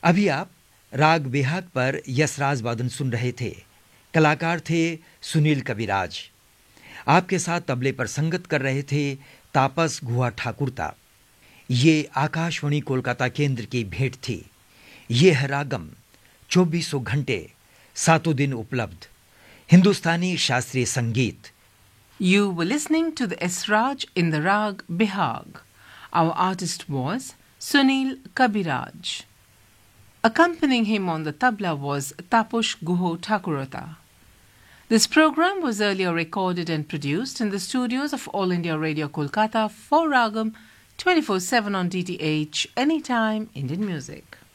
अभी आप राग बेहाग पर यशराज वादन सुन रहे थे। कलाकार थे सुनील कविराज। आपके साथ तबले पर संगत कर रहे थे तापस गुहा ठाकुरता। ये आकाशवाणी कोलकाता केंद्र की भेंट थी। ये है रागम, 2400 घंटे 7 दिन उपलब्ध हिंदुस्तानी शास्त्रीय संगीत। You were listening to the Esraj in the Rag Bihag. Our artist was Sunil Kabiraj. Accompanying him on the tabla was Taposh Guho Thakurata. This program was earlier recorded and produced in the studios of All India Radio Kolkata for Ragam 24/7 on DTH, anytime Indian music.